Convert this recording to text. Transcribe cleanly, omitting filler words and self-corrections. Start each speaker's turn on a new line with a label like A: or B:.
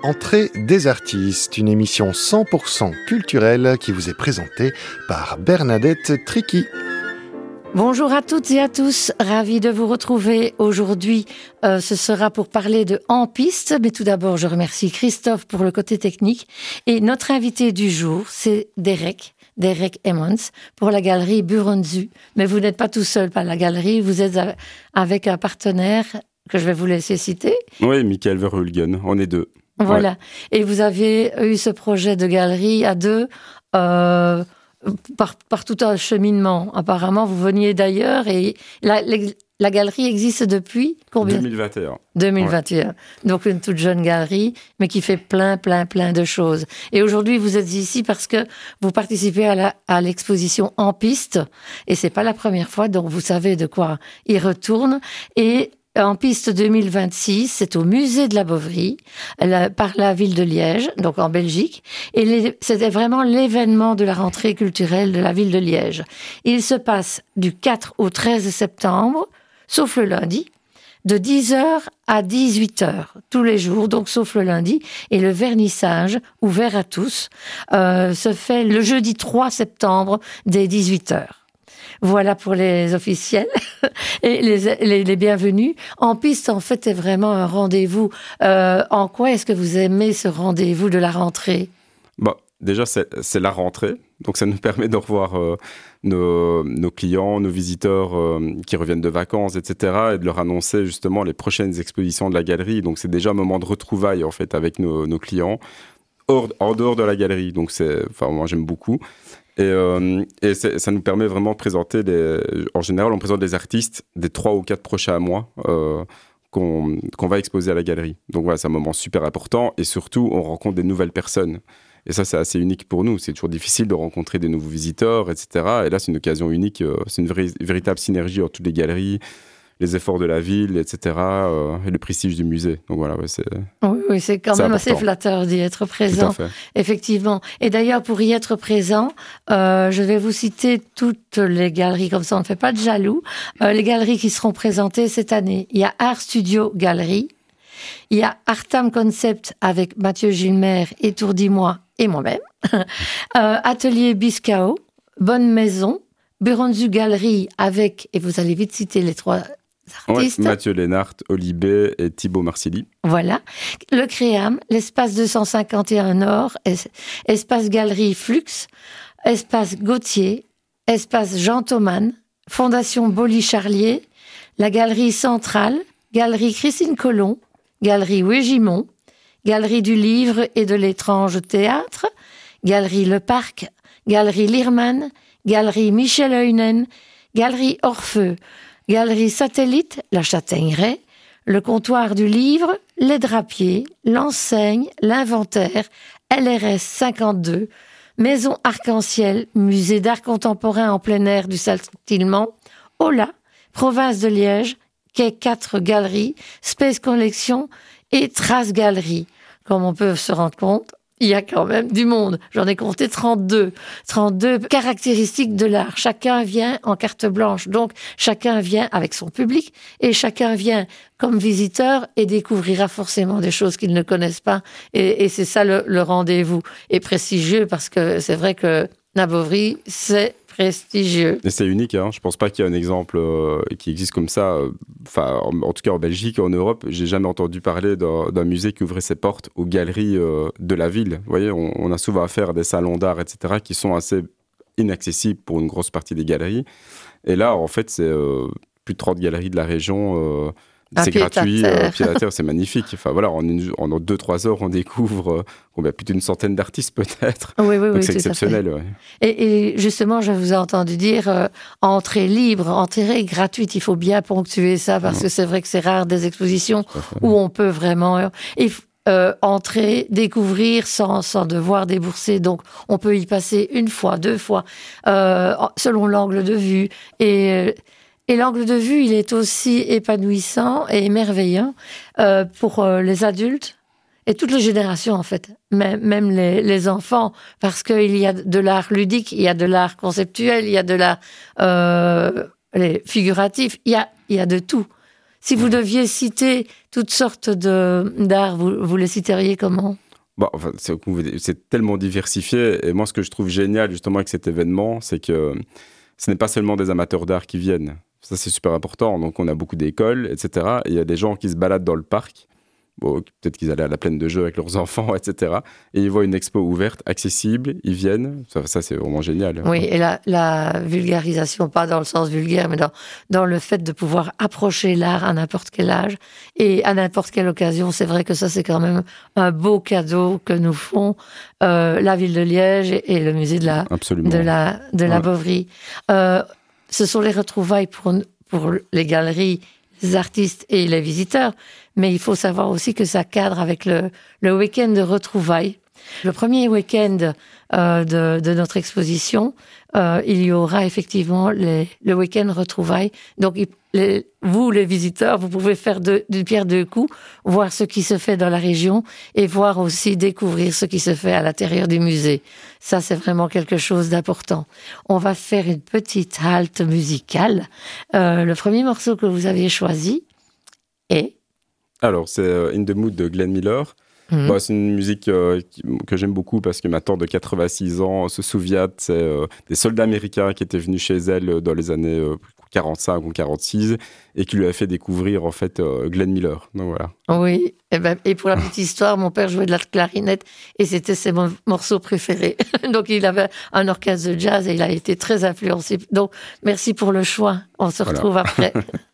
A: Entrée des artistes, une émission 100% culturelle qui vous est présentée par Bernadette Tricky.
B: Bonjour à toutes et à tous, ravi de vous retrouver aujourd'hui. Ce sera pour parler de En Piste, mais tout d'abord je remercie Christophe pour le côté technique. Et notre invité du jour, c'est Derek Emmons, pour la galerie Buronzu. Mais vous n'êtes pas tout seul par la galerie, vous êtes avec un partenaire que je vais vous laisser citer.
C: Oui, Michael Verhulgen, on est deux.
B: Voilà,
C: Ouais.
B: et vous avez eu ce projet de galerie à deux par tout un cheminement. Apparemment, vous veniez d'ailleurs et la galerie existe depuis combien ?
C: 2021.
B: 2021. Ouais. Donc une toute jeune galerie, mais qui fait plein de choses. Et aujourd'hui, vous êtes ici parce que vous participez à l'exposition En Piste, et c'est pas la première fois, donc vous savez de quoi il retourne. Et En Piste 2026, c'est au musée de la Boverie, par la ville de Liège, donc en Belgique. Et c'était vraiment l'événement de la rentrée culturelle de la ville de Liège. Il se passe du 4 au 13 septembre, sauf le lundi, de 10h à 18h, tous les jours, donc sauf le lundi. Et le vernissage, ouvert à tous, se fait le jeudi 3 septembre dès 18h. Voilà pour les officiels et les bienvenus. En Piste, en fait, est vraiment un rendez-vous. En quoi est-ce que vous aimez ce rendez-vous de la rentrée ?
C: Déjà, c'est la rentrée. Donc, ça nous permet de revoir nos clients, nos visiteurs qui reviennent de vacances, etc. et de leur annoncer justement les prochaines expositions de la galerie. Donc, c'est déjà un moment de retrouvailles, en fait, avec nos clients, en dehors de la galerie. Donc, moi, j'aime beaucoup. Et ça nous permet vraiment de présenter en général, on présente des artistes des 3 ou 4 prochains mois qu'on va exposer à la galerie. Donc voilà, c'est un moment super important et surtout, on rencontre des nouvelles personnes. Et ça, c'est assez unique pour nous. C'est toujours difficile de rencontrer des nouveaux visiteurs, etc. Et là, c'est une occasion unique. C'est une véritable synergie entre toutes les galeries, les efforts de la ville, etc. Et le prestige du musée. Donc voilà, c'est...
B: Oui, c'est quand même assez flatteur d'y être présent.
C: Tout à fait.
B: Effectivement. Et d'ailleurs, pour y être présent, je vais vous citer toutes les galeries, comme ça on ne fait pas de jaloux. Les galeries qui seront présentées cette année. Il y a Art Studio Galerie, il y a Artam Concept avec Mathieu Gilmer, Étourdi-moi et moi-même. Atelier Biscao, Bonne Maison, Buronzu Galerie avec, et vous allez vite citer les 3 artistes.
C: Ouais, Mathieu Lénart, Olibé et Thibaut Marsili.
B: Voilà. Le Créam, l'Espace 251 Nord, Espace Galerie Flux, Espace Gauthier, Espace Jean Thoman, Fondation Boly-Charlier, la Galerie Centrale, Galerie Christine Colomb, Galerie Wégimont, Galerie du Livre et de l'Étrange Théâtre, Galerie Le Parc, Galerie Lirman, Galerie Michel Heunen, Galerie Orfeu, Galerie Satellite, La Châtaigneraie, le Comptoir du Livre, Les Drapiers, l'Enseigne, l'Inventaire, LRS 52, Maison Arc-en-Ciel, Musée d'art contemporain en plein air du Saltillement, Ola, Province de Liège, Quai 4 Galerie, Space Collection et Trace Galerie. Comme on peut se rendre compte, il y a quand même du monde. J'en ai compté 32 caractéristiques de l'art. Chacun vient en carte blanche. Donc, chacun vient avec son public et chacun vient comme visiteur et découvrira forcément des choses qu'ils ne connaissent pas. Et c'est ça le rendez-vous. Et prestigieux parce que c'est vrai que la Boverie, c'est prestigieux.
C: Et c'est unique, hein. Je pense pas qu'il y ait un exemple qui existe comme ça. En tout cas en Belgique, en Europe, j'ai jamais entendu parler d'un musée qui ouvrait ses portes aux galeries de la ville. Vous voyez, on a souvent affaire à des salons d'art, etc., qui sont assez inaccessibles pour une grosse partie des galeries. Et là, en fait, c'est plus de 30 galeries de la région. C'est gratuit, pied à terre, c'est magnifique. Enfin voilà, en 2-3 heures, on découvre plus d'une centaine d'artistes peut-être.
B: Oui,
C: donc c'est exceptionnel. Ouais.
B: Et justement, je vous ai entendu dire entrée libre, entrée gratuite. Il faut bien ponctuer ça parce que c'est vrai que c'est rare des expositions où on peut vraiment entrer, découvrir sans devoir débourser. Donc, on peut y passer 1 fois, 2 fois, selon l'angle de vue. Et l'angle de vue, il est aussi épanouissant et émerveillant pour les adultes et toutes les générations, en fait. Même les enfants, parce qu'il y a de l'art ludique, il y a de l'art conceptuel, il y a de l'art figuratif, il y a de tout. Si vous deviez citer toutes sortes d'arts, vous les citeriez comment ?
C: Bon, enfin, c'est tellement diversifié. Et moi, ce que je trouve génial, justement, avec cet événement, c'est que ce n'est pas seulement des amateurs d'art qui viennent. Ça, c'est super important. Donc, on a beaucoup d'écoles, etc. Et il y a des gens qui se baladent dans le parc. Bon, peut-être qu'ils allaient à la plaine de jeux avec leurs enfants, etc. Et ils voient une expo ouverte, accessible, ils viennent. Ça c'est vraiment génial.
B: Oui, et la vulgarisation, pas dans le sens vulgaire, mais dans le fait de pouvoir approcher l'art à n'importe quel âge et à n'importe quelle occasion. C'est vrai que ça, c'est quand même un beau cadeau que nous font la ville de Liège et le musée de la Boveri. Ce sont les retrouvailles pour les galeries, les artistes et les visiteurs, mais il faut savoir aussi que ça cadre avec le week-end de retrouvailles. Le premier week-end de notre exposition, il y aura effectivement le week-end retrouvailles. Donc, vous, les visiteurs, vous pouvez faire d'une pierre deux coups, voir ce qui se fait dans la région et voir aussi découvrir ce qui se fait à l'intérieur du musée. Ça, c'est vraiment quelque chose d'important. On va faire une petite halte musicale. Le premier morceau que vous aviez choisi est...
C: Alors, c'est In the Mood de Glenn Miller. Bah, c'est une musique que j'aime beaucoup parce que ma tante de 86 ans se souvient des soldats américains qui étaient venus chez elle dans les années 45 ou 46 et qui lui a fait découvrir en fait Glenn Miller. Donc voilà.
B: Oui, et pour la petite histoire, mon père jouait de la clarinette et c'était ses morceaux préférés. Donc il avait un orchestre de jazz et il a été très influencé. Donc merci pour le choix. On se retrouve après.